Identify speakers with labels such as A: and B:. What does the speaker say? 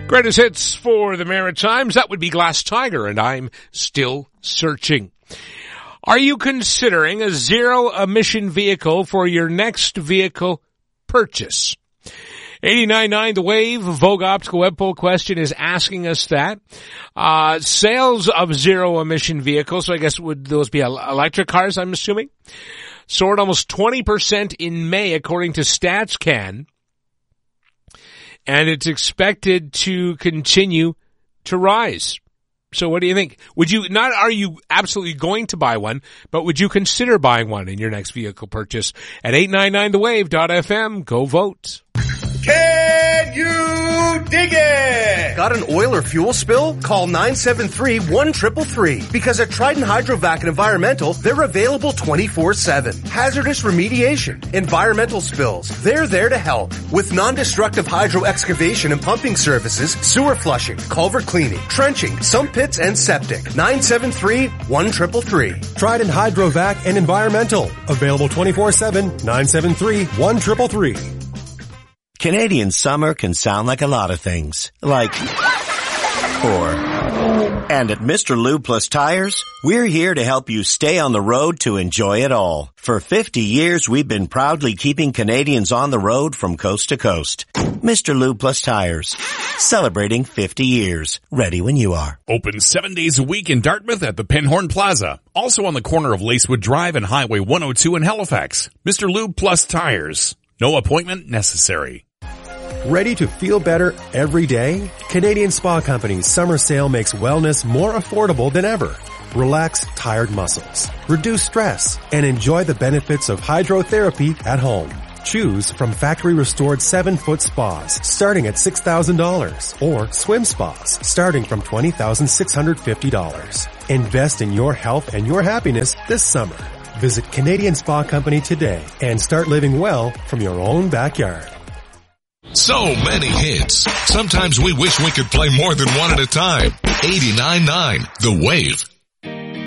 A: Greatest hits for the Maritimes. That would be Glass Tiger, and I'm still searching. Are you considering a zero-emission vehicle for your next vehicle purchase? 89.9 The Wave, Vogue Optical Web Poll question is asking us that. Sales of zero-emission vehicles, so I guess would those be electric cars, I'm assuming, soared almost 20% in May, according to StatsCan. And it's expected to continue to rise. So what do you think? Are you absolutely going to buy one, but would you consider buying one in your next vehicle purchase? At 899thewave.fm, go vote.
B: Can you dig it?
C: Got an oil or fuel spill? Call 973-1333. Because at Trident Hydrovac and Environmental, they're available 24/7. Hazardous remediation, environmental spills, they're there to help. With non-destructive hydro excavation and pumping services, sewer flushing, culvert cleaning, trenching, sump pits, and septic. 973-1333.
D: Trident Hydrovac and Environmental. Available 24/7, 973-1333.
E: Canadian summer can sound like a lot of things. And at Mr. Lube Plus Tires, we're here to help you stay on the road to enjoy it all. For 50 years, we've been proudly keeping Canadians on the road from coast to coast. Mr. Lube Plus Tires, celebrating 50 years. Ready when you are.
F: Open 7 days a week in Dartmouth at the Pinhorn Plaza. Also on the corner of Lacewood Drive and Highway 102 in Halifax. Mr. Lube Plus Tires. No appointment necessary.
D: Ready to feel better every day? Canadian Spa Company's summer sale makes wellness more affordable than ever. Relax tired muscles, reduce stress, and enjoy the benefits of hydrotherapy at home. Choose from factory-restored 7-foot spas starting at $6,000 or swim spas starting from $20,650. Invest in your health and your happiness this summer. Visit Canadian Spa Company today and start living well from your own backyard.
G: So many hits. Sometimes we wish we could play more than one at a time. 89.9 The Wave.